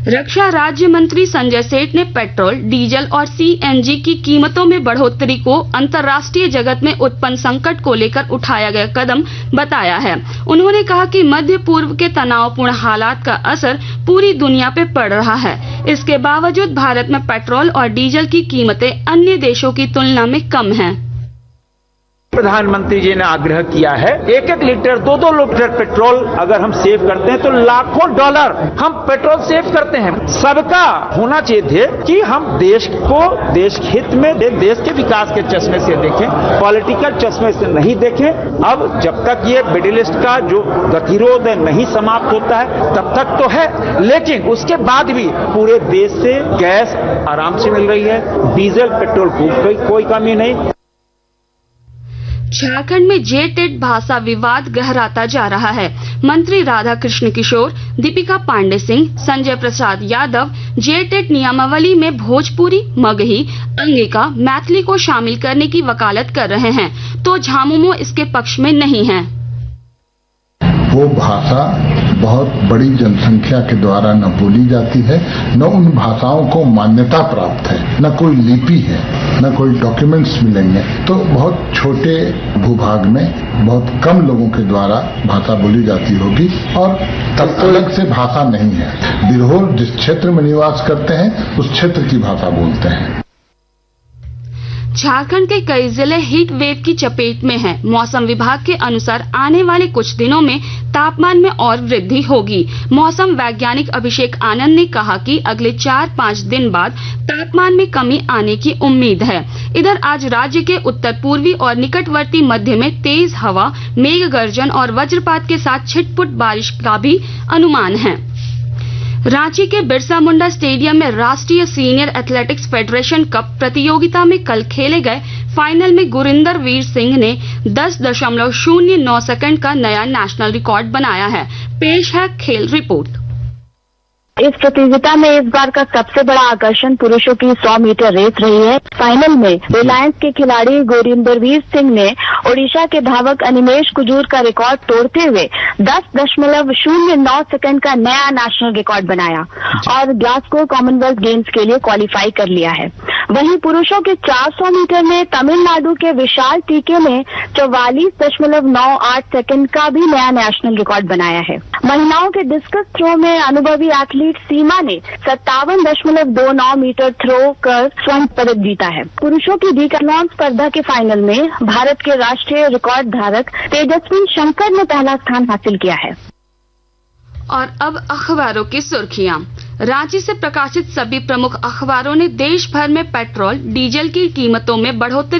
रक्षा राज्य मंत्री संजय सेठ ने पेट्रोल, डीजल और सीएनजी की कीमतों में बढ़ोतरी को अंतर्राष्ट्रीय जगत में उत्पन्न संकट को लेकर उठाया गया कदम बताया है। उन्होंने कहा कि मध्य पूर्व के तनावपूर्ण हालात का असर पूरी दुनिया पे पड़ रहा है। इसके बावजूद भारत में पेट्रोल और डीजल की कीमतें अन्य देशों की तुलना में कम हैं। प्रधानमंत्री जी ने आग्रह किया है, 1-1 लीटर 2-2 लीटर पेट्रोल अगर हम सेव करते हैं तो लाखों डॉलर हम पेट्रोल सेव करते हैं। सबका होना चाहिए थे कि हम देश को देश हित में देश के विकास के चश्मे से देखें, पॉलिटिकल चश्मे से नहीं देखें। अब जब तक ये मिडिल ईस्ट का जो गतिरोध नहीं समाप्त होता है तब तक तो है, लेकिन उसके बाद भी पूरे देश से गैस आराम से मिल रही है, डीजल पेट्रोल की कोई कमी नहीं। झारखंड में जेटेट भाषा विवाद गहराता जा रहा है। मंत्री राधाकृष्ण किशोर, दीपिका पांडे सिंह, संजय प्रसाद यादव जेटेट नियमावली में भोजपुरी, मगही, अंगिका, मैथिली को शामिल करने की वकालत कर रहे हैं, तो झामुमो इसके पक्ष में नहीं है। वो भाषा बहुत बड़ी जनसंख्या के द्वारा न बोली जाती है, न उन भाषाओं को मान्यता प्राप्त है, न कोई लिपि है, न कोई डॉक्यूमेंट्स मिलेंगे। तो बहुत छोटे भूभाग में बहुत कम लोगों के द्वारा भाषा बोली जाती होगी और तब अलग से भाषा नहीं है। बिरहोर जिस क्षेत्र में निवास करते हैं उस क्षेत्र की भाषा बोलते हैं। झारखंड के कई जिले हीट वेव की चपेट में हैं। मौसम विभाग के अनुसार आने वाले कुछ दिनों में तापमान में और वृद्धि होगी। मौसम वैज्ञानिक अभिषेक आनंद ने कहा कि अगले 4-5 दिन बाद तापमान में कमी आने की उम्मीद है। इधर आज राज्य के उत्तर पूर्वी और निकटवर्ती मध्य में तेज हवा, मेघ गर्जन और वज्रपात के साथ छिटपुट बारिश का भी अनुमान है। रांची के बिरसा मुंडा स्टेडियम में राष्ट्रीय सीनियर एथलेटिक्स फेडरेशन कप प्रतियोगिता में कल खेले गए फाइनल में गुरिंदर वीर सिंह ने 10.09 सेकंड का नया नेशनल रिकॉर्ड बनाया है। पेश है खेल रिपोर्ट। इस प्रतियोगिता में इस बार का सबसे बड़ा आकर्षण पुरुषों की 100 मीटर रेस रही है। फाइनल में रिलायंस के खिलाड़ी गुरिंदरवीर सिंह ने ओडिशा के धावक अनिमेश कुजूर का रिकॉर्ड तोड़ते हुए 10.09 सेकंड का नया नेशनल रिकॉर्ड बनाया और ग्लासगो कॉमनवेल्थ गेम्स के लिए क्वालिफाई कर लिया है। वहीं पुरुषों के 400 मीटर में तमिलनाडु के विशाल टीके ने 44.98 सेकंड का भी नया नेशनल रिकॉर्ड बनाया है। महिलाओं के डिस्कस थ्रो में अनुभवी एथलीट सीमा ने 57.29 मीटर थ्रो कर स्वर्ण पदक जीता है। पुरुषों की डिकैथलॉन स्पर्धा के फाइनल में भारत के राष्ट्रीय रिकॉर्ड धारक तेजस्वी शंकर ने पहला स्थान हासिल किया है। और अब अखबारों की सुर्खियां। रांची से प्रकाशित सभी प्रमुख अखबारों ने देश भर में पेट्रोल, डीजल की कीमतों में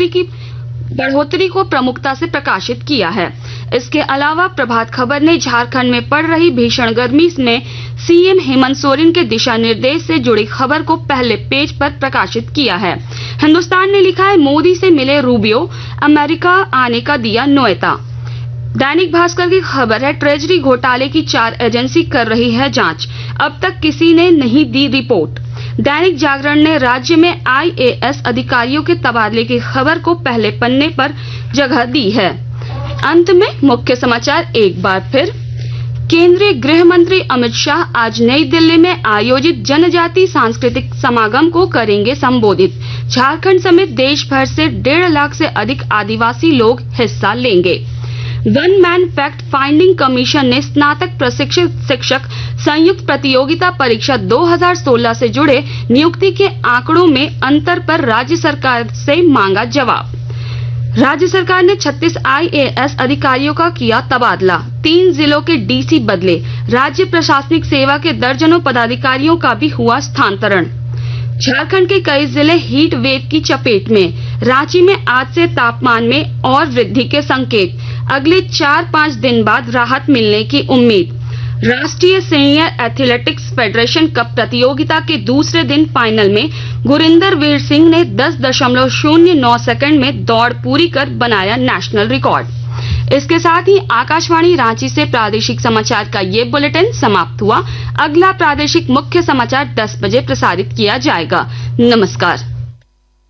बढ़ोतरी को प्रमुखता से प्रकाशित किया है। इसके अलावा प्रभात खबर ने झारखंड में पड़ रही भीषण गर्मी में सीएम हेमंत सोरेन के दिशा निर्देश से जुड़ी खबर को पहले पेज पर प्रकाशित किया है। हिंदुस्तान ने लिखा है, मोदी से मिले रूबियो, अमेरिका आने का दिया न्योता। दैनिक भास्कर की खबर है, ट्रेजरी घोटाले की 4 एजेंसी कर रही है जांच, अब तक किसी ने नहीं दी रिपोर्ट। दैनिक जागरण ने राज्य में आईएएस अधिकारियों के तबादले की खबर को पहले पन्ने पर जगह दी है। अंत में मुख्य समाचार एक बार फिर। केंद्रीय गृह मंत्री अमित शाह आज नई दिल्ली में आयोजित जनजाति सांस्कृतिक समागम को करेंगे संबोधित। झारखंड समेत देश भर से 1.5 लाख से अधिक आदिवासी लोग हिस्सा लेंगे। One man fact finding commission ने स्नातक प्रशिक्षित शिक्षक संयुक्त प्रतियोगिता परीक्षा 2016 से जुड़े नियुक्ति के आंकड़ों में अंतर पर राज्य सरकार से मांगा जवाब। राज्य सरकार ने 36 आईएएस अधिकारियों का किया तबादला, 3 जिलों के डीसी बदले। राज्य प्रशासनिक सेवा के दर्जनों पदाधिकारियों का भी हुआ स्थानांतरण। झारखंड के कई जिले हीट वेव की चपेट में। रांची में आज से तापमान में और वृद्धि के संकेत। अगले 4-5 दिन बाद राहत मिलने की उम्मीद। राष्ट्रीय सीनियर एथलेटिक्स फेडरेशन कप प्रतियोगिता के दूसरे दिन फाइनल में गुरिंदर वीर सिंह ने 10.09 सेकंड में दौड़ पूरी कर बनाया नेशनल रिकॉर्ड। इसके साथ ही आकाशवाणी रांची से प्रादेशिक समाचार का ये बुलेटिन समाप्त हुआ। अगला प्रादेशिक मुख्य समाचार 10 बजे प्रसारित किया जाएगा। नमस्कार।